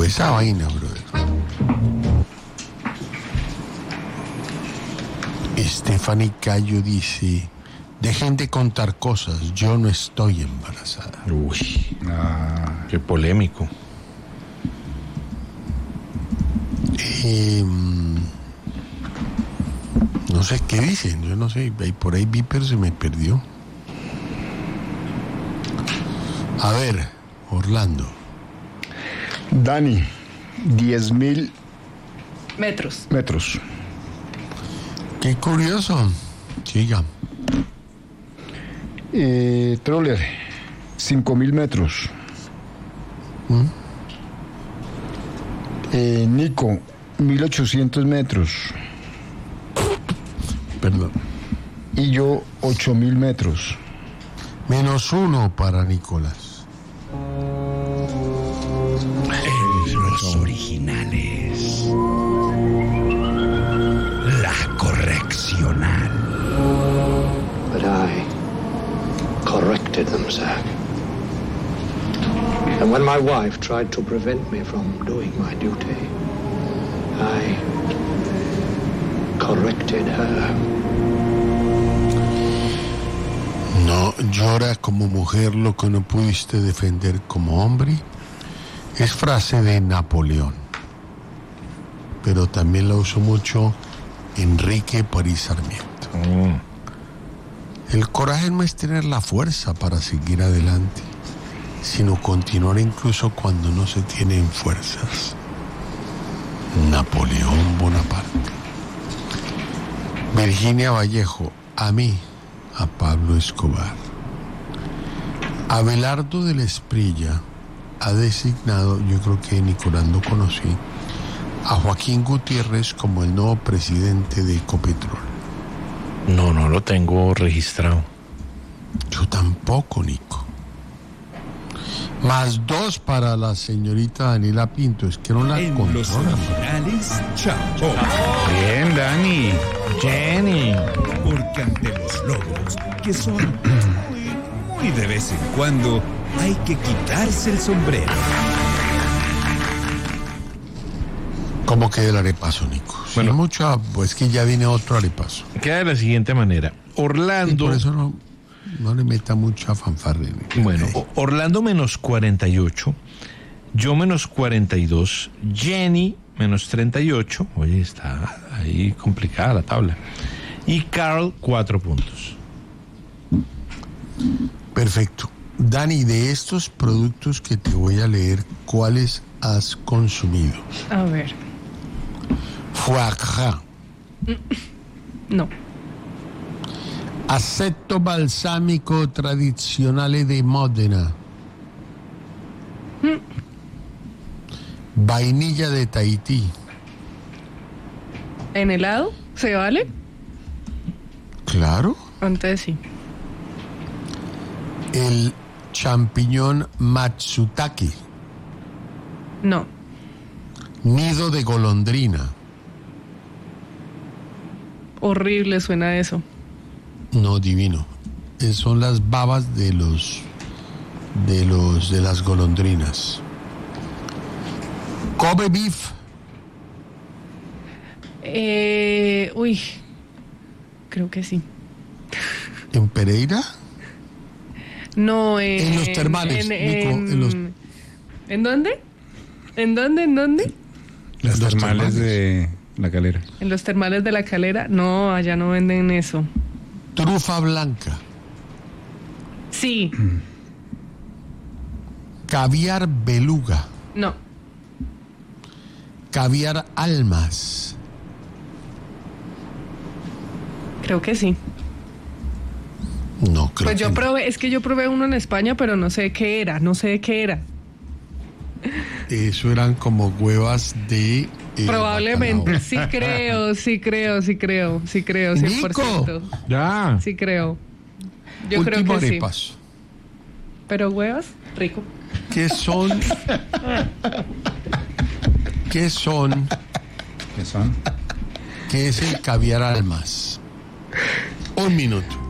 esa vaina, brother. Stephanie Cayo dice: dejen de contar cosas, yo no estoy embarazada. Uy, qué polémico. No sé qué dicen, yo no sé, por ahí Viper se me perdió. A ver, Orlando. Dani, 10.000 metros. Qué curioso. Siga. Troller, 5.000 metros. Nico, 1.800 metros. Perdón. Y yo, 8.000 metros. -1 para Nicolás. Los originales. La correccional. But I corrected them, Zach. And when my wife tried to prevent me from doing my duty, I corrected her. No llora como mujer lo que no pudiste defender como hombre. Es frase de Napoleón, pero también la usó mucho Enrique París Sarmiento. El coraje no es tener la fuerza para seguir adelante, sino continuar incluso cuando no se tienen fuerzas. Napoleón Bonaparte. Virginia Vallejo, a mí, a Pablo Escobar. Abelardo de la Esprilla ha designado, yo creo que Nicolás lo conocí, a Joaquín Gutiérrez como el nuevo presidente de Ecopetrol. No lo tengo registrado. Yo tampoco, Nico. +2 para la señorita Daniela Pinto, es que no la En controlan. los originales, chao. Bien, Dani. Jenny. Porque ante los logros, que son muy de vez en cuando, hay que quitarse el sombrero. ¿Cómo queda el arepaso, Nico? Bueno. Bueno, mucho, pues que ya viene otro arepaso. Queda de la siguiente manera. Y Orlando. por eso no le meta mucha fanfarria. Bueno, Orlando -48, yo -42, Jenny -38, oye, está ahí complicada la tabla, y Carl 4 puntos. Perfecto. Dani, de estos productos que te voy a leer, ¿cuáles has consumido? A ver. Foie gras, No. aceto balsámico tradizionale de Módena, vainilla de Tahití, ¿En helado? ¿Se vale? claro, Entonces sí. el champiñón matsutake, No. nido de golondrina, Horrible suena eso. no, divino, son las babas de las golondrinas. Kobe beef, Uy. Creo que sí. en Pereira, No, en los termales, Nico, ¿En dónde? ¿En dónde? Las Los termales termales. de La Calera. ¿En los termales de La Calera? No, allá no venden eso. trufa blanca, Sí. caviar beluga, No. caviar almas, Creo que sí. no creo Pues yo que no. probé uno en España, pero no sé qué era. Eso eran como huevas de Probablemente. bacalao. Sí creo, 100%. Nico. Ya. Sí creo. Yo creo Último que sí. arepaso. Pero huevas, rico. ¿Qué son? ¿Qué son? ¿Qué son? ¿Qué es el caviar almas? 1 minuto.